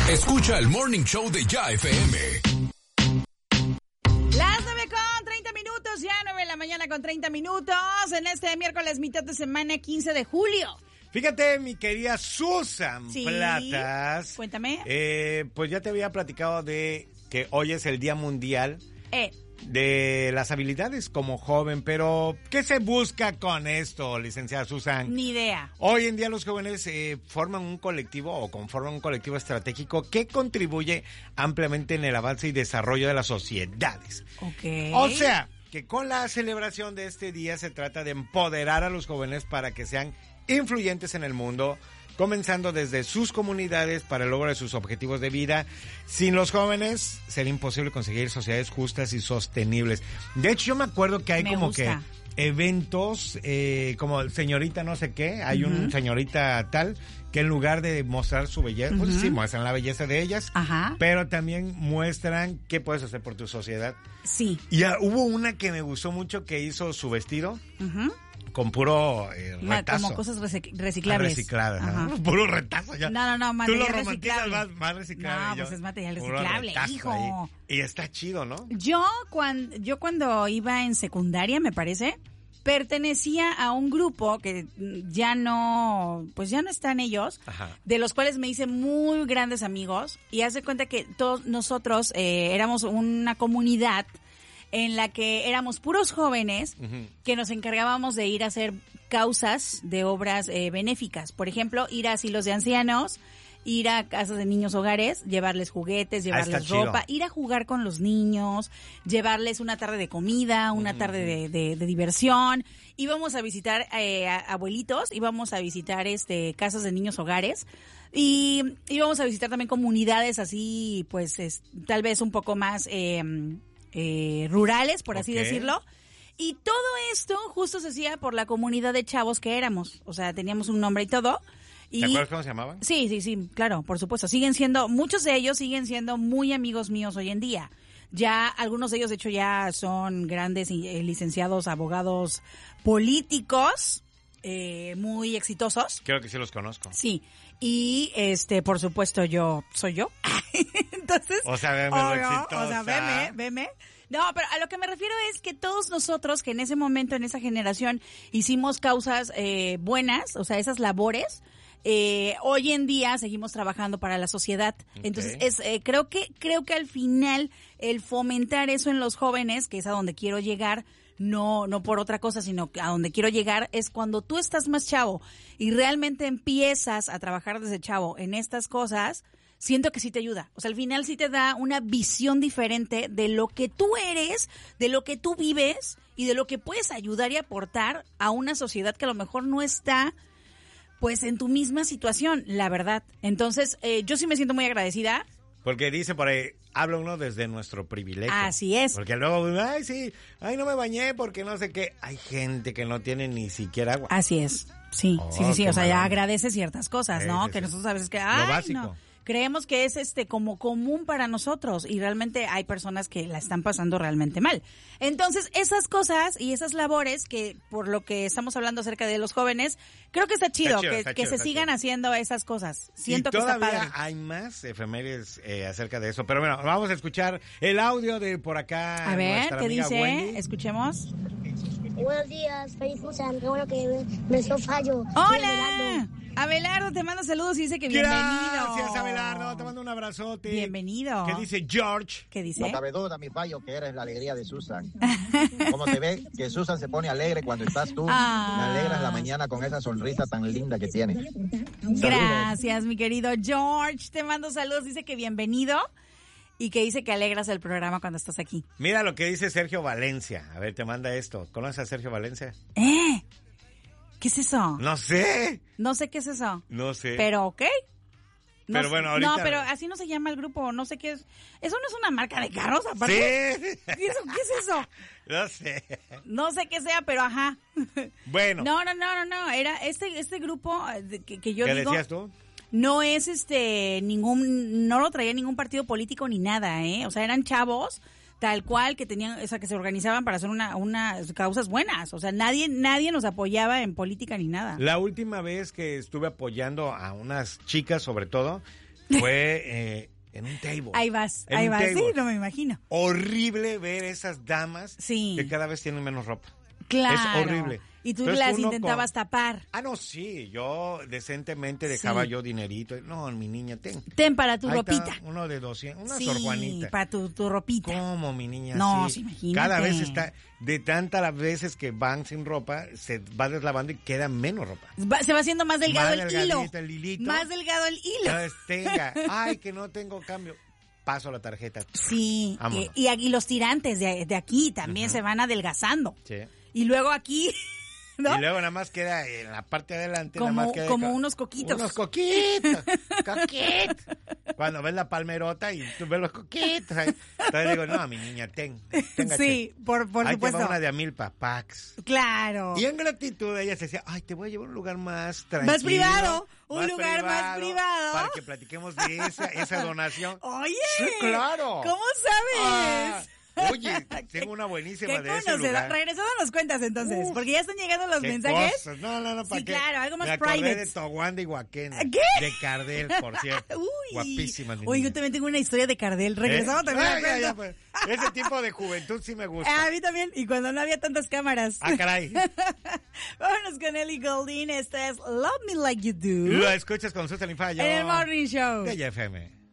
Escucha el Morning Show de Ya FM. Las 9:30, ya 9 de la mañana con 30 minutos, en este miércoles mitad de semana, 15 de julio. Fíjate, mi querida Susan Platas. Cuéntame. Pues ya te había platicado de que hoy es el Día Mundial de las Habilidades como joven, pero ¿qué se busca con esto, licenciada Susan? Ni idea. Hoy en día los jóvenes forman un colectivo o conforman un colectivo estratégico que contribuye ampliamente en el avance y desarrollo de las sociedades. Ok. O sea, que con la celebración de este día se trata de empoderar a los jóvenes para que sean influyentes en el mundo, comenzando desde sus comunidades para el logro de sus objetivos de vida. Sin los jóvenes sería imposible conseguir sociedades justas y sostenibles. De hecho, yo me acuerdo que hay que eventos como señorita no sé qué, hay un señorita tal que en lugar de mostrar su belleza, pues sí, muestran la belleza de ellas, pero también muestran qué puedes hacer por tu sociedad. Sí. Y hubo una que me gustó mucho que hizo su vestido con puro retazo. Como cosas reciclables. Recicladas, puro retazo. Ya. No, material reciclable. Tú lo romantizas más reciclable. No, pues es material reciclable, hijo. Ahí. Y está chido, ¿no? Yo cuando iba en secundaria, me parece, pertenecía a un grupo que ya no están ellos, de los cuales me hice muy grandes amigos, y haz de cuenta que todos nosotros éramos una comunidad en la que éramos puros jóvenes que nos encargábamos de ir a hacer causas de obras benéficas. Por ejemplo, ir a asilos de ancianos, ir a casas de niños hogares, llevarles juguetes, llevarles ropa, ir a jugar con los niños, llevarles una tarde de comida, una tarde de diversión. Íbamos a visitar abuelitos, íbamos a visitar casas de niños hogares y íbamos a visitar también comunidades así, pues tal vez un poco más rurales, por así decirlo. Y todo esto justo se hacía por la comunidad de chavos que éramos. O sea, teníamos un nombre y todo. ¿Te acuerdas cómo se llamaban? Sí, claro, por supuesto. Muchos de ellos siguen siendo muy amigos míos hoy en día. Ya, algunos de ellos, de hecho, ya son grandes licenciados, abogados políticos, muy exitosos. Creo que sí los conozco. Sí. Y, por supuesto, soy yo. Entonces. O sea, veme lo exitosa. O sea, veme. No, pero a lo que me refiero es que todos nosotros que en ese momento, en esa generación, hicimos causas buenas, o sea, esas labores, hoy en día seguimos trabajando para la sociedad. Entonces, creo que al final el fomentar eso en los jóvenes, que es a donde quiero llegar, no por otra cosa, sino a donde quiero llegar, es cuando tú estás más chavo y realmente empiezas a trabajar desde chavo en estas cosas, siento que sí te ayuda. O sea, al final sí te da una visión diferente de lo que tú eres, de lo que tú vives y de lo que puedes ayudar y aportar a una sociedad que a lo mejor no está pues en tu misma situación, la verdad. Entonces, yo sí me siento muy agradecida. Porque dice por ahí, habla uno desde nuestro privilegio. Así es. Porque luego, no me bañé porque no sé qué. Hay gente que no tiene ni siquiera agua. Así es. Sí. O sea, ya agradece ciertas cosas, ¿no? Que nosotros a veces lo básico. No. Creemos que es como común para nosotros y realmente hay personas que la están pasando realmente mal. Entonces, esas cosas y esas labores que por lo que estamos hablando acerca de los jóvenes, creo que está chido que se sigan haciendo esas cosas. Siento que está padre. Hay más efemérides acerca de eso, pero bueno, vamos a escuchar el audio de por acá. A ver, ¿qué dice? Wendy. Escuchemos. Buenos días, feliz Susan, qué bueno que me hizo fallo. ¡Hola! Abelardo te manda saludos y dice que bienvenido. Gracias, Abelardo, te mando un abrazote. Bienvenido. ¿Qué dice George? ¿Qué dice? No cabe duda, mi fallo, que eres la alegría de Susan. ¿Cómo se ve que Susan se pone alegre cuando estás tú? Me alegras la mañana con esa sonrisa tan linda que tienes. Gracias, mi querido George. Te mando saludos, dice que bienvenido. Y que dice que alegras el programa cuando estás aquí. Mira lo que dice Sergio Valencia. A ver, te manda esto. ¿Conoces a Sergio Valencia? ¿Qué es eso? No sé. No sé qué es eso. No sé. Pero, ¿ok? Pero bueno, ahorita... No, pero así no se llama el grupo, no sé qué es. ¿Eso no es una marca de carros aparte? Sí. ¿Qué es eso? No sé. No sé qué sea, pero ajá. Bueno. No. Era este grupo que yo digo... ¿Qué decías tú? No es no lo traía ningún partido político ni nada, O sea, eran chavos tal cual que tenían, o sea, que se organizaban para hacer unas causas buenas. O sea, nadie nos apoyaba en política ni nada. La última vez que estuve apoyando a unas chicas, sobre todo, fue en un table. Ahí vas, Table. sí, no me imagino. Horrible ver esas damas Sí. que cada vez tienen menos ropa. Claro. Es horrible. Y tú Entonces, las uno intentabas tapar. No, sí, yo decentemente dejaba yo dinerito. No, mi niña, Ten para tu ahí está, ropita. uno de 200, una Sí, Sor Juanita. para tu ropita. ¿Cómo, mi niña? No, sí. imagínate. Cada vez está, de tantas las veces que van sin ropa, se va deslavando y queda menos ropa. Se va haciendo más delgado Más el hilo. delgadito el hilito. Más delgado el hilo. Entonces ay, que no tengo cambio. Paso la tarjeta. Sí, Vámonos. y los tirantes de aquí también se van adelgazando. Sí. Y luego aquí, ¿no? Y luego nada más queda en la parte de adelante. Como- nada más queda como unos coquitos. Unos coquitos. Coquitos. Cuando ves la palmerota y tú ves los coquitos. Ahí. Entonces digo, no, mi niña, téngate. Sí, por Ahí te supuesto. va una de Amilpa, Pax. Claro. Y en gratitud ella se decía, ay, te voy a llevar a un lugar más tranquilo. Más privado, un lugar más privado. Para que platiquemos de esa donación. Oye. Sí, claro. ¿Cómo sabes? Oye, tengo una buenísima ¿Qué de ese conocedor? lugar. Regresando nos cuentas entonces, porque ya están llegando los ¿Qué mensajes. cosas? No, ¿para Sí, qué? claro, algo más Me acordé private. de Toguán de Huaquena. ¿Qué? De Cardel, por cierto. Uy. Guapísima, mi Oye, niña. yo también tengo una historia de Cardel. Regresamos también. Ah, al ya, cuento. pues. Ese tipo de juventud sí me gusta. A mí también, y cuando no había tantas cámaras. Ah, caray. Vámonos con Ellie Goulding. Esta es Love Me Like You Do. Lo escuchas con Susan y Fallo. En el Morning Show. De YFM.